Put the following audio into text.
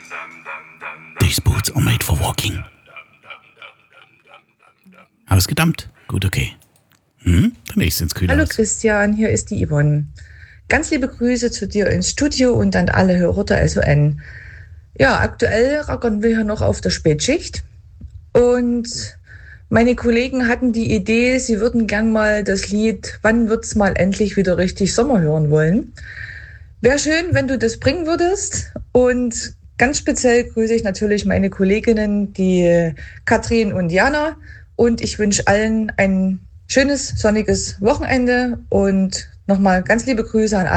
These boots are made for walking. Ausgedammt? Gut, okay. Dann nächstes ins Kühlhaus. Hallo Christian, hier ist die Yvonne. Ganz liebe Grüße zu dir ins Studio und an alle Hörer der SON. Ja, aktuell rackern wir hier noch auf der Spätschicht und meine Kollegen hatten die Idee, sie würden gern mal das Lied Wann wird's mal endlich wieder richtig Sommer hören wollen. Wäre schön, wenn du das bringen würdest, und ganz speziell grüße ich natürlich meine Kolleginnen, die Katrin und Jana, und ich wünsche allen ein schönes, sonniges Wochenende und nochmal ganz liebe Grüße an alle.